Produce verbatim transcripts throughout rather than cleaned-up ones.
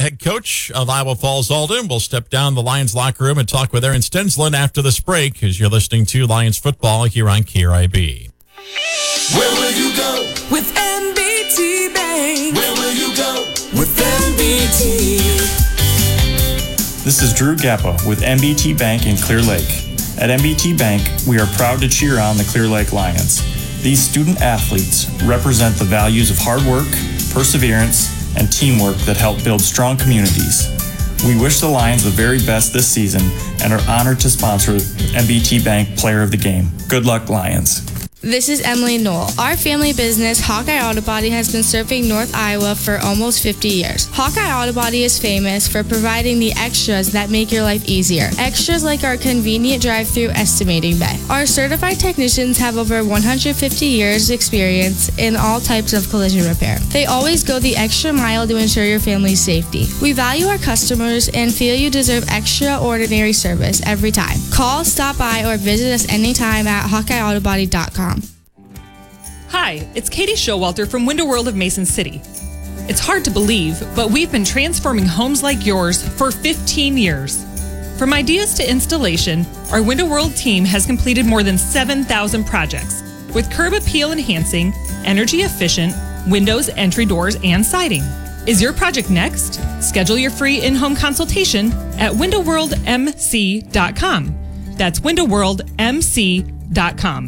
head coach of Iowa Falls Alden, will step down the Lions locker room and talk with Aaron Stensland after this break, as you're listening to Lions football here on K R I B. Where will you go with M B T Bank? Where will you go with M B T? This is Drew Gappa with M B T Bank in Clear Lake. At M B T Bank, we are proud to cheer on the Clear Lake Lions. These student athletes represent the values of hard work, perseverance, and teamwork that help build strong communities. We wish the Lions the very best this season and are honored to sponsor M B T Bank Player of the Game. Good luck, Lions. This is Emily Knoll. Our family business, Hawkeye Auto Body, has been serving North Iowa for almost fifty years. Hawkeye Auto Body is famous for providing the extras that make your life easier. Extras like our convenient drive-through estimating bay. Our certified technicians have over one hundred fifty years experience in all types of collision repair. They always go the extra mile to ensure your family's safety. We value our customers and feel you deserve extraordinary service every time. Call, stop by, or visit us anytime at hawkeye auto body dot com. Hi, it's Katie Showalter from Window World of Mason City. It's hard to believe, but we've been transforming homes like yours for fifteen years. From ideas to installation, our Window World team has completed more than seven thousand projects with curb appeal enhancing, energy efficient windows, entry doors, and siding. Is your project next? Schedule your free in-home consultation at window world m c dot com. That's window world m c dot com.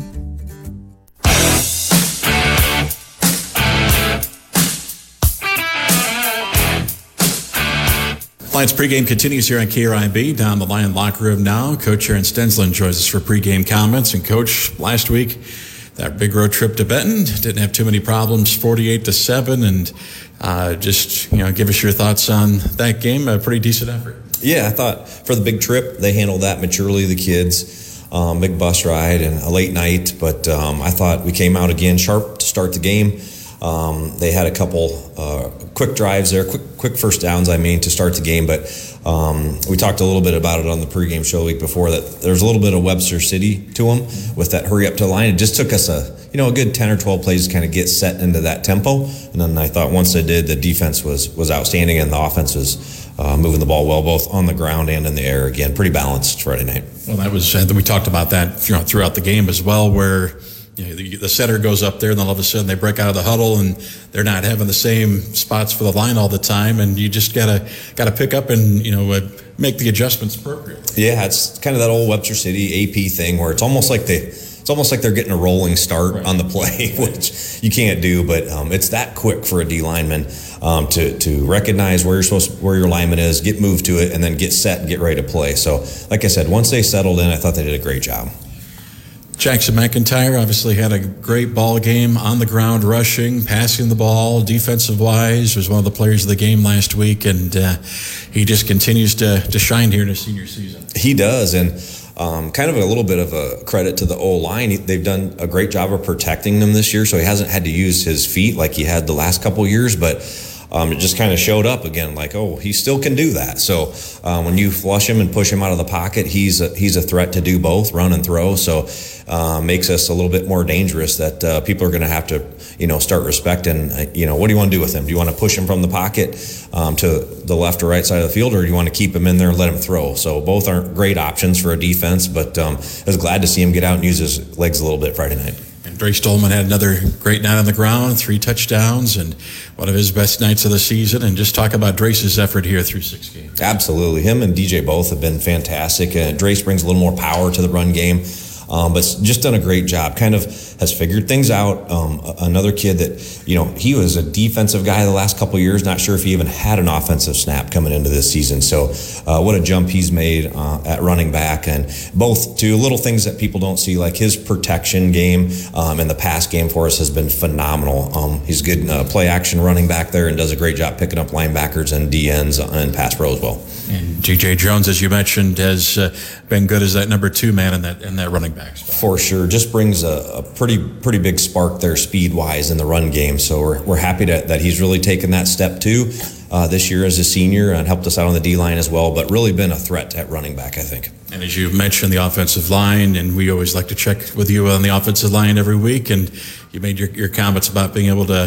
Lions pregame continues here on K R I B. Down the Lion locker room now, Coach Aaron Stensland joins us for pregame comments. And Coach, last week, that big road trip to Benton didn't have too many problems, forty-eight to seven, and uh, just you know, give us your thoughts on that game. A pretty decent effort. Yeah, I thought for the big trip they handled that maturely. The kids, um, big bus ride and a late night, but um, I thought we came out again sharp to start the game. Um, they had a couple uh, quick drives there, quick quick first downs, I mean, to start the game. But um, we talked a little bit about it on the pregame show the week before, that there's a little bit of Webster City to them with that hurry up to the line. It just took us a you know a good ten or twelve plays to kind of get set into that tempo. And then I thought once they did, the defense was was outstanding and the offense was uh, moving the ball well, both on the ground and in the air. Again, pretty balanced Friday night. Well, that was, and we talked about that you know throughout the game as well, where you know, the, the center goes up there, and then all of a sudden they break out of the huddle, and they're not having the same spots for the line all the time, and you just gotta gotta pick up and you know uh, make the adjustments appropriately. Yeah, it's kind of that old Webster City A P thing where it's almost like they it's almost like they're getting a rolling start right on the play, which you can't do, but um, it's that quick for a D lineman um, to to recognize where you're supposed to, where your lineman is, get moved to it, and then get set and get ready to play. So, like I said, once they settled in, I thought they did a great job. Jackson McIntyre obviously had a great ball game on the ground, rushing, passing the ball, defensive-wise. Was one of the players of the game last week, and uh, he just continues to, to shine here in his senior season. He does, and um, kind of a little bit of a credit to the O-line. They've done a great job of protecting him this year, so he hasn't had to use his feet like he had the last couple of years, but Um, it just kind of showed up again, like, oh, he still can do that. So uh, when you flush him and push him out of the pocket, he's a, he's a threat to do both, run and throw. So uh, makes us a little bit more dangerous that uh, people are going to have to, you know, start respecting, uh, you know, what do you want to do with him? Do you want to push him from the pocket um, to the left or right side of the field, or do you want to keep him in there and let him throw? So both aren't great options for a defense, but um, I was glad to see him get out and use his legs a little bit Friday night. Drake Stolman had another great night on the ground, three touchdowns, and one of his best nights of the season. And just talk about Drace's effort here through six games. Absolutely. Him and D J both have been fantastic. Uh, Drace brings a little more power to the run game, um, but just done a great job. Kind of has figured things out. Um, another kid that, you know, he was a defensive guy the last couple of years. Not sure if he even had an offensive snap coming into this season. So uh, what a jump he's made uh, at running back. And both two little things that people don't see, like his protection game um, and the pass game for us has been phenomenal. Um, he's good in uh, play action running back there and does a great job picking up linebackers and D Ns and pass pro as well. And J J Jones, as you mentioned, has uh, been good as that number two man in that in that running back spot. For sure. Just brings a, a pretty pretty big spark there speed-wise in the run game. So we're, we're happy to, that he's really taken that step too uh, this year as a senior and helped us out on the D-line as well, but really been a threat at running back, I think. And as you mentioned, the offensive line, and we always like to check with you on the offensive line every week, and you made your, your comments about being able to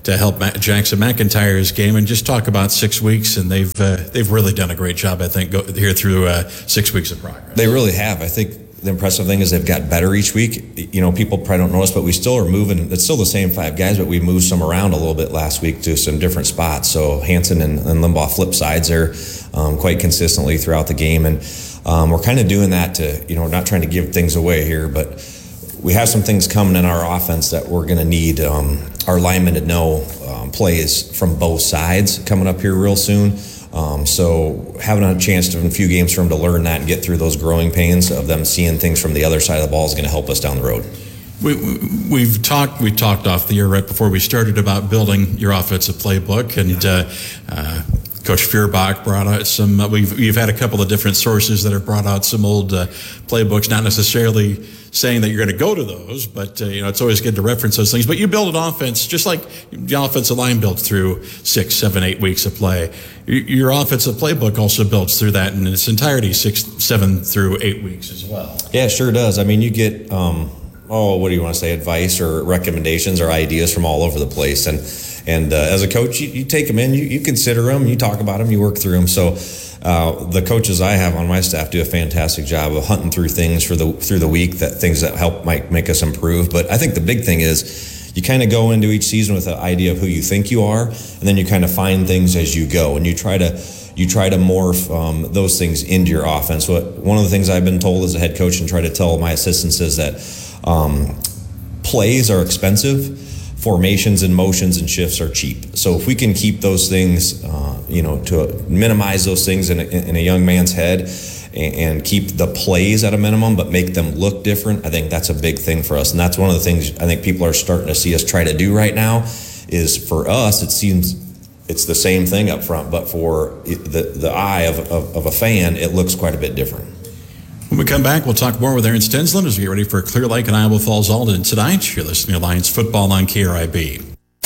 to help Matt Jackson McIntyre's game, and just talk about six weeks. And they've uh, they've really done a great job, I think, go, here through uh, six weeks of progress. They really have. I think the impressive thing is they've got better each week. You know, people probably don't notice, but we still are moving. It's still the same five guys, but we moved some around a little bit last week to some different spots. So Hansen and, and Limbaugh flip sides there um, quite consistently throughout the game. And um, we're kind of doing that to, you know, not trying to give things away here, but we have some things coming in our offense that we're going to need um, our linemen to know um, plays from both sides coming up here real soon. Um, so having a chance to, in a few games for them to learn that and get through those growing pains of them seeing things from the other side of the ball is going to help us down the road. We, we've talked we talked off the air right before we started about building your offensive playbook, and uh, uh, Coach Feuerbach brought out some. Uh, we've we've had a couple of different sources that have brought out some old uh, playbooks, not necessarily saying that you're going to go to those, but uh, you know, it's always good to reference those things. But you build an offense just like the offensive line built through six, seven, eight weeks of play. Your offensive playbook also builds through that in its entirety, six, seven through eight weeks as well. Yeah, it sure does. I mean, you get. Um, oh, what do you want to say, advice or recommendations or ideas from all over the place. And and uh, as a coach, you, you take them in, you, you consider them, you talk about them, you work through them. So uh, the coaches I have on my staff do a fantastic job of hunting through things for the through the week, that things that help might make us improve. But I think the big thing is you kind of go into each season with an idea of who you think you are, and then you kind of find things as you go, and you try to you try to morph um, those things into your offense. What one of the things I've been told as a head coach and try to tell my assistants is that Um, plays are expensive, formations and motions and shifts are cheap. So if we can keep those things, uh, you know, to minimize those things in a, in a young man's head and, and keep the plays at a minimum, but make them look different, I think that's a big thing for us. And that's one of the things I think people are starting to see us try to do right now. Is for us, it seems it's the same thing up front, but for the, the eye of, of, of a fan, it looks quite a bit different. When we come back, we'll talk more with Aaron Stensland as we get ready for Clear Lake and Iowa Falls Alden tonight. You're listening to Lions Football on K R I B.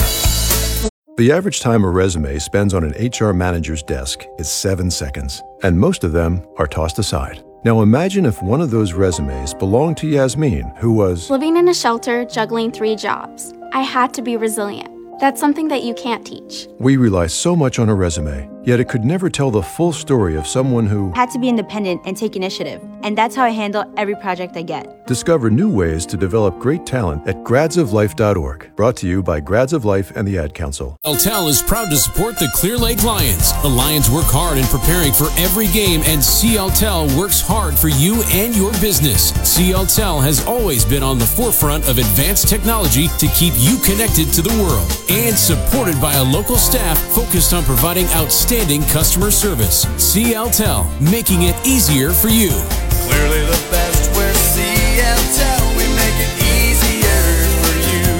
The average time a resume spends on an H R manager's desk is seven seconds, and most of them are tossed aside. Now imagine if one of those resumes belonged to Yasmin, who was living in a shelter, juggling three jobs. I had to be resilient. That's something that you can't teach. We rely so much on a resume, yet it could never tell the full story of someone who had to be independent and take initiative. And that's how I handle every project I get. Discover new ways to develop great talent at grads of life dot org. Brought to you by Grads of Life and the Ad Council. C L T E L is proud to support the Clear Lake Lions. The Lions work hard in preparing for every game, and C L T E L works hard for you and your business. C L T E L has always been on the forefront of advanced technology to keep you connected to the world, and supported by a local staff focused on providing outstanding customer service. C L T E L, making it easier for you. Clearly the best, we're C L T E L, we make it easier for you.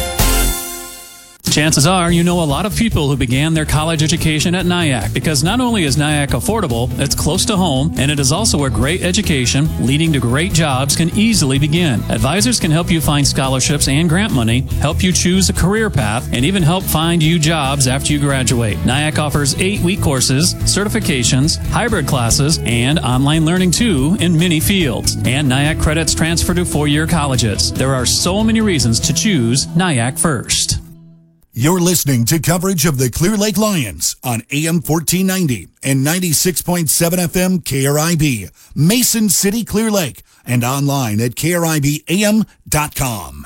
Chances are you know a lot of people who began their college education at NIAC, because not only is NIAC affordable, it's close to home, and it is also where great education leading to great jobs can easily begin. Advisors can help you find scholarships and grant money, help you choose a career path, and even help find you jobs after you graduate. NIAC offers eight-week courses, certifications, hybrid classes, and online learning too in many fields. And NIAC credits transfer to four-year colleges. There are so many reasons to choose NIAC first. You're listening to coverage of the Clear Lake Lions on A M fourteen ninety and ninety-six point seven F M K R I B, Mason City, Clear Lake, and online at K R I B A M dot com.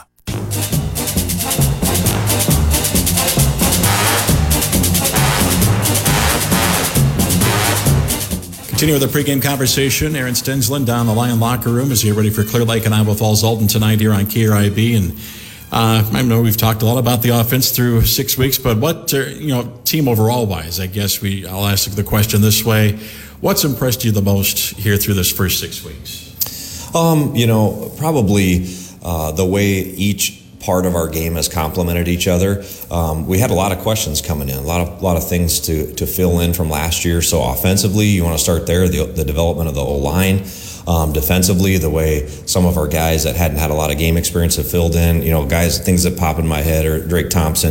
Continue with the pregame conversation. Aaron Stensland down the Lion locker room as you're ready for Clear Lake and Iowa Falls Alden tonight here on K R I B. And Uh, I know we've talked a lot about the offense through six weeks, but what, uh, you know, team overall wise, I guess we, I'll ask the question this way. What's impressed you the most here through this first six weeks? Um, you know, probably uh, the way each part of our game has complemented each other. Um, we had a lot of questions coming in, a lot of, lot of things to, to fill in from last year. So offensively, you want to start there, the, the development of the O-line. Um, defensively, the way some of our guys that hadn't had a lot of game experience have filled in, you know, guys, things that pop in my head are Drake Thompson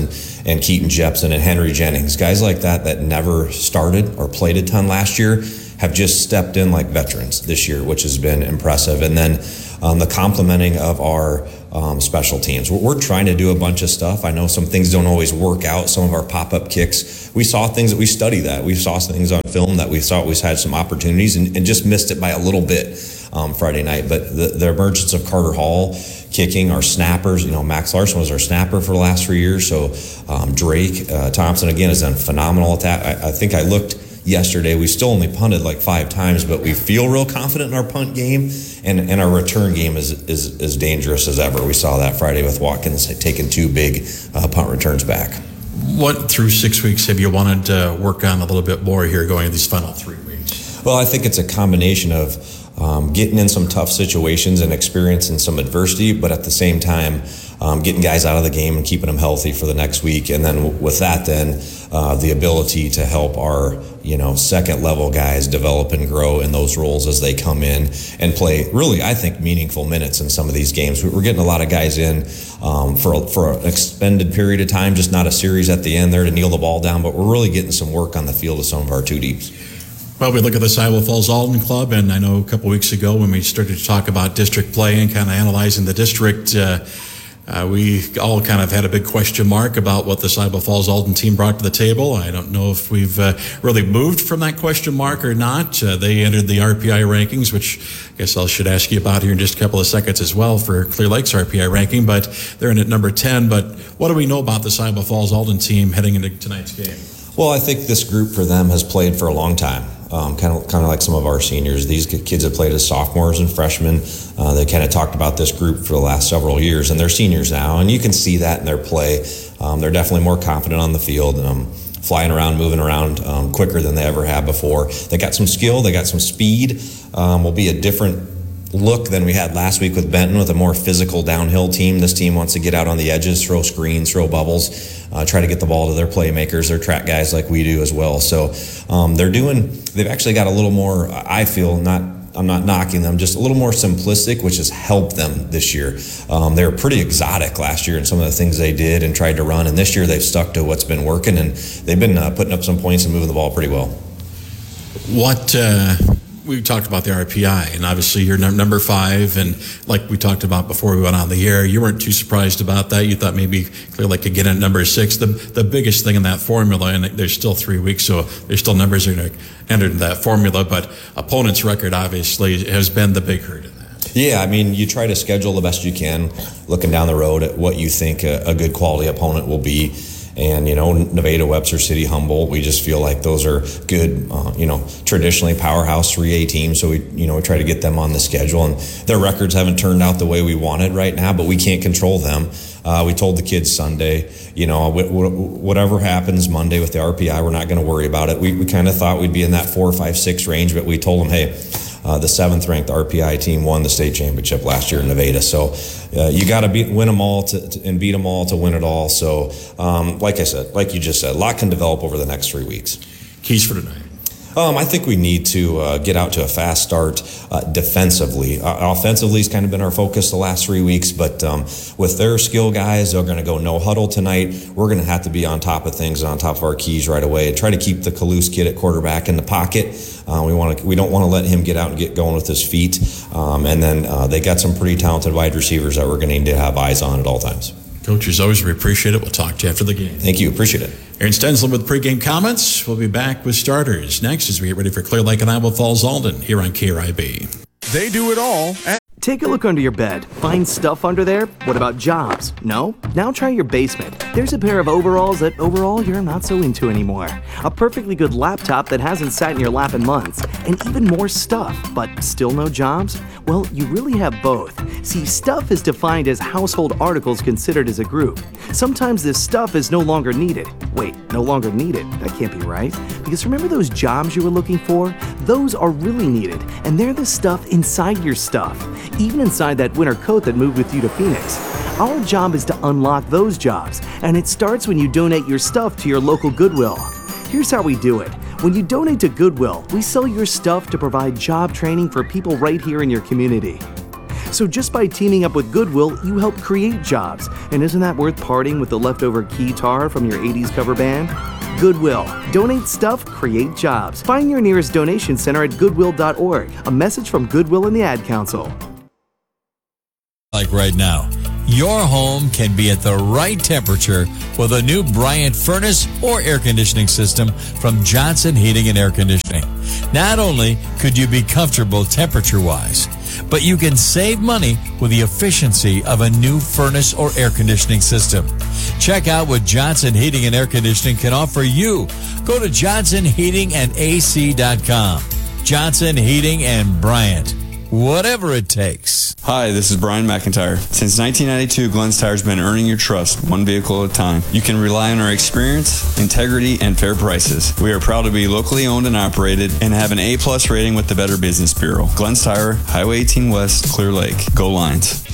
and Keaton Jepson and Henry Jennings, guys like that that never started or played a ton last year, have just stepped in like veterans this year, which has been impressive. And then um, the complementing of our um, special teams. We're, we're trying to do a bunch of stuff. I know some things don't always work out. Some of our pop-up kicks, we saw things that we study that. We saw things on film that we thought we had some opportunities and, and just missed it by a little bit um, Friday night. But the, the emergence of Carter Hall kicking, our snappers, you know, Max Larson was our snapper for the last three years. So um, Drake uh, Thompson, again, has done phenomenal attack. I, I think I looked yesterday, we still only punted like five times, but we feel real confident in our punt game, and, and our return game is, is as dangerous as ever. We saw that Friday with Watkins taking two big uh, punt returns back. What through six weeks have you wanted to work on a little bit more here going into these final three weeks? Well, I think it's a combination of um, getting in some tough situations and experiencing some adversity, but at the same time, um, getting guys out of the game and keeping them healthy for the next week. And then with that, then uh, the ability to help our, you know, second level guys develop and grow in those roles as they come in and play really, I think, meaningful minutes in some of these games. We're getting a lot of guys in um, for, for an extended period of time, just not a series at the end there to kneel the ball down, but we're really getting some work on the field of some of our two deeps. Well, we look at the Iowa Falls Alden Club, and I know a couple weeks ago when we started to talk about district play and kind of analyzing the district, uh, uh, we all kind of had a big question mark about what the Iowa Falls Alden team brought to the table. I don't know if we've uh, really moved from that question mark or not. Uh, they entered the R P I rankings, which I guess I should ask you about here in just a couple of seconds as well for Clear Lake's R P I ranking, but they're in at number ten. But what do we know about the Iowa Falls Alden team heading into tonight's game? Well, I think this group for them has played for a long time. Um, kind of, kind of like some of our seniors. These kids have played as sophomores and freshmen. Uh, they kind of talked about this group for the last several years, and they're seniors now, and you can see that in their play. Um, they're definitely more confident on the field, um, flying around, moving around um, quicker than they ever have before. They got some skill, they got some speed. Um, will be a different look than we had last week with Benton, with a more physical downhill team. This team wants to get out on the edges, throw screens, throw bubbles, uh, try to get the ball to their playmakers, their track guys like we do as well. So um, they're doing, they've actually got a little more, I feel, not, I'm not knocking them, just a little more simplistic, which has helped them this year. Um, they were pretty exotic last year in some of the things they did and tried to run, and this year they've stuck to what's been working, and they've been uh, putting up some points and moving the ball pretty well. What, uh we talked about the R P I, and obviously you're number five, and like we talked about before we went on the air, you weren't too surprised about that. You thought maybe Clear Lake could get in at number six. The the biggest thing in that formula, and there's still three weeks, so there's still numbers that are going to enter in that formula, but opponent's record obviously has been the big hurt in that. Yeah, I mean, you try to schedule the best you can, looking down the road at what you think a, a good quality opponent will be. And, you know, Nevada, Webster City, Humboldt, we just feel like those are good, uh, you know, traditionally powerhouse three A teams. So we, you know, we try to get them on the schedule. And their records haven't turned out the way we wanted right now, but we can't control them. Uh, we told the kids Sunday, you know, w- w- whatever happens Monday with the R P I, we're not going to worry about it. We, we kind of thought we'd be in that four, five, six range, but we told them, hey, Uh, the seventh ranked R P I team won the state championship last year in Nevada. So uh, you got to win them all to, to, and beat them all to win it all. So um, like I said, like you just said, a lot can develop over the next three weeks. Keys for tonight. Um, I think we need to uh, get out to a fast start uh, defensively. Uh, offensively has kind of been our focus the last three weeks, but um, with their skill guys, they're going to go no huddle tonight. We're going to have to be on top of things, on top of our keys right away. Try to keep the Calouse kid at quarterback in the pocket. Uh, we want to. We don't want to let him get out and get going with his feet. Um, and then uh, they got some pretty talented wide receivers that we're going to need to have eyes on at all times. Coach, as always, we appreciate it. We'll talk to you after the game. Thank you. Appreciate it. Aaron Stensland with pregame comments. We'll be back with starters next as we get ready for Clear Lake and Iowa Falls Alden here on K R I B. They do it all. At- Take a look under your bed. Find stuff under there? What about jobs? No? Now try your basement. There's a pair of overalls that overall you're not so into anymore. A perfectly good laptop that hasn't sat in your lap in months. And even more stuff, but still no jobs? Well, you really have both. See, stuff is defined as household articles considered as a group. Sometimes this stuff is no longer needed. Wait, no longer needed? That can't be right. Because remember those jobs you were looking for? Those are really needed, and they're the stuff inside your stuff. Even inside that winter coat that moved with you to Phoenix. Our job is to unlock those jobs, and it starts when you donate your stuff to your local Goodwill. Here's how we do it. When you donate to Goodwill, we sell your stuff to provide job training for people right here in your community. So just by teaming up with Goodwill, you help create jobs. And isn't that worth parting with the leftover guitar from your eighties cover band? Goodwill. Donate stuff, create jobs. Find your nearest donation center at goodwill dot org. A message from Goodwill and the Ad Council. Like right now, your home can be at the right temperature with a new Bryant furnace or air conditioning system from Johnson Heating and Air Conditioning. Not only could you be comfortable temperature-wise, but you can save money with the efficiency of a new furnace or air conditioning system. Check out what Johnson Heating and Air Conditioning can offer you. Go to johnson heating and a c dot com. Johnson Heating and Bryant. Whatever it takes. Hi, this is Brian McIntyre. Since nineteen ninety-two, Glenn's Tire's been earning your trust one vehicle at a time. You can rely on our experience, integrity, and fair prices. We are proud to be locally owned and operated and have an A-plus rating with the Better Business Bureau. Glenn's Tire, Highway eighteen West, Clear Lake. Go Lions.